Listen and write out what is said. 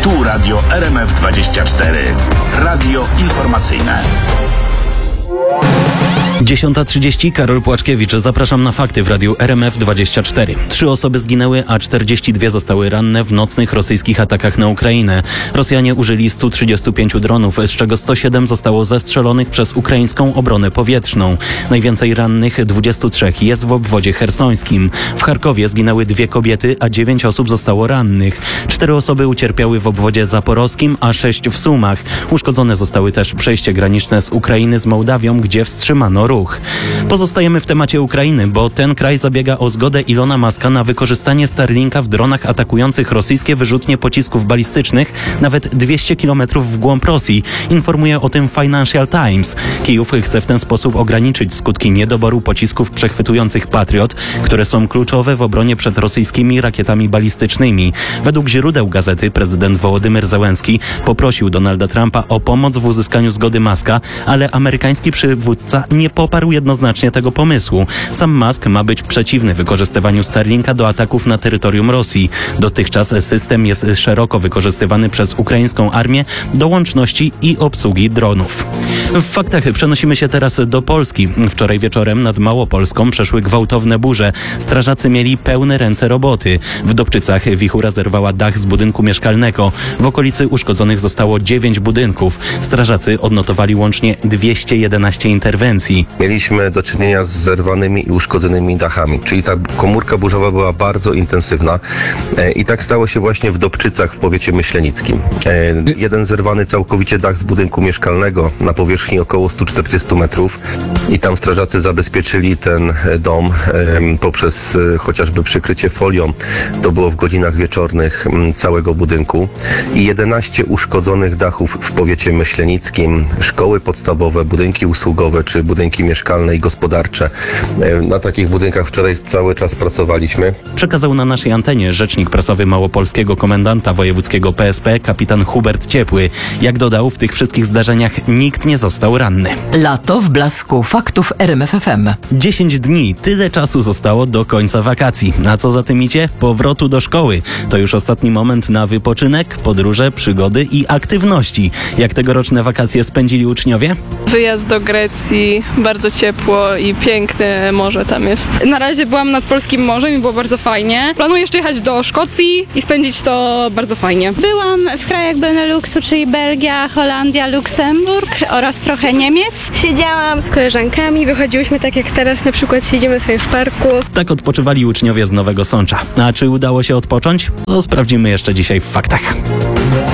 Tu Radio RMF24. Radio informacyjne. 10:30, Karol Płaczkiewicz. Zapraszam na fakty w radiu RMF24. 3 osoby zginęły, a 42 zostały ranne w nocnych rosyjskich atakach na Ukrainę. Rosjanie użyli 135 dronów, z czego 107 zostało zestrzelonych przez ukraińską obronę powietrzną. Najwięcej rannych, 23, jest w obwodzie chersońskim. W Charkowie zginęły 2 kobiety, a 9 osób zostało rannych. 4 osoby ucierpiały w obwodzie zaporowskim, a 6 w Sumach. Uszkodzone zostały też przejście graniczne z Ukrainy z Mołdawią, gdzie wstrzymano ruch. Pozostajemy w temacie Ukrainy, bo ten kraj zabiega o zgodę Ilona Muska na wykorzystanie Starlinka w dronach atakujących rosyjskie wyrzutnie pocisków balistycznych nawet 200 km w głąb Rosji. Informuje o tym Financial Times. Kijów chce w ten sposób ograniczyć skutki niedoboru pocisków przechwytujących Patriot, które są kluczowe w obronie przed rosyjskimi rakietami balistycznymi. Według źródeł gazety prezydent Wołodymyr Zełenski poprosił Donalda Trumpa o pomoc w uzyskaniu zgody Muska, ale amerykański przywódca nie poparł jednoznacznie tego pomysłu. Sam Musk ma być przeciwny wykorzystywaniu Starlinka do ataków na terytorium Rosji. Dotychczas system jest szeroko wykorzystywany przez ukraińską armię do łączności i obsługi dronów. W faktach przenosimy się teraz do Polski. Wczoraj wieczorem nad Małopolską przeszły gwałtowne burze. Strażacy mieli pełne ręce roboty. W Dobczycach wichura zerwała dach z budynku mieszkalnego. W okolicy uszkodzonych zostało 9 budynków. Strażacy odnotowali łącznie 211 interwencji. Mieliśmy do czynienia z zerwanymi i uszkodzonymi dachami, czyli ta komórka burzowa była bardzo intensywna i tak stało się właśnie w Dobczycach w powiecie myślenickim. Jeden zerwany całkowicie dach z budynku mieszkalnego na powierzchni około 140 metrów i tam strażacy zabezpieczyli ten dom poprzez chociażby przykrycie folią. To było w godzinach wieczornych całego budynku i 11 uszkodzonych dachów w powiecie myślenickim, szkoły podstawowe, budynki usługowe czy budynki mieszkalne i gospodarcze. Na takich budynkach wczoraj cały czas pracowaliśmy. Przekazał na naszej antenie rzecznik prasowy małopolskiego komendanta wojewódzkiego PSP kapitan Hubert Ciepły. Jak dodał, w tych wszystkich zdarzeniach nikt nie został ranny. Lato w blasku faktów RMF FM. 10 dni, tyle czasu zostało do końca wakacji. A co za tym idzie? Powrotu do szkoły. To już ostatni moment na wypoczynek, podróże, przygody i aktywności. Jak tegoroczne wakacje spędzili uczniowie? Wyjazd do Grecji, bardzo ciepło i piękne morze tam jest. Na razie byłam nad Polskim Morzem i było bardzo fajnie. Planuję jeszcze jechać do Szkocji i spędzić to bardzo fajnie. Byłam w krajach Beneluxu, czyli Belgia, Holandia, Luksemburg oraz trochę Niemiec. Siedziałam z koleżankami, wychodziłyśmy tak jak teraz, na przykład siedzimy sobie w parku. Tak odpoczywali uczniowie z Nowego Sącza. A czy udało się odpocząć? No sprawdzimy jeszcze dzisiaj w faktach.